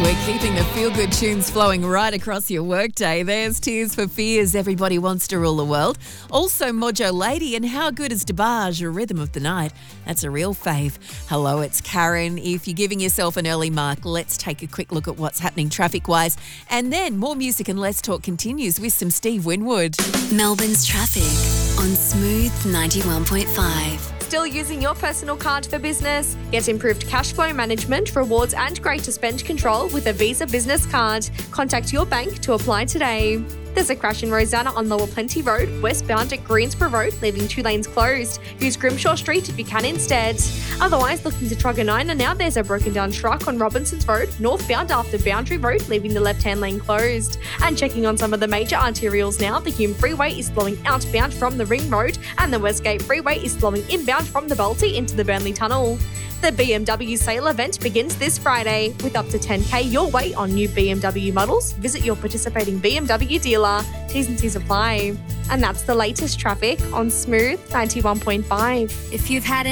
We're keeping the feel-good tunes flowing right across your workday. There's Tears for Fears, Everybody Wants to Rule the World. Also Mojo Lady and How Good is DeBarge, a Rhythm of the Night. That's a real fave. Hello, it's Karen. If you're giving yourself an early mark, let's take a quick look at what's happening traffic-wise. And then more music and Let's Talk continues with some Steve Winwood. Melbourne's traffic on Smooth 91.5. Still using your personal card for business? Get improved cash flow management, rewards and greater spend control with a Visa Business Card. Contact your bank to apply today. There's a crash in Rosanna on Lower Plenty Road, westbound at Greensborough Road, leaving 2 lanes closed. Use Grimshaw Street if you can instead. Otherwise, looking to Truganina now, there's a broken down truck on Robinson's Road, northbound after Boundary Road, leaving the left-hand lane closed. And checking on some of the major arterials now, the Hume Freeway is flowing outbound from the Ring Road, and the Westgate Freeway is flowing inbound from the Belty into the Burnley Tunnel. The BMW sale event begins this Friday. With up to $10,000 your way on new BMW models, visit your participating BMW dealer. T's and C's apply. And that's the latest traffic on Smooth 91.5. If you've had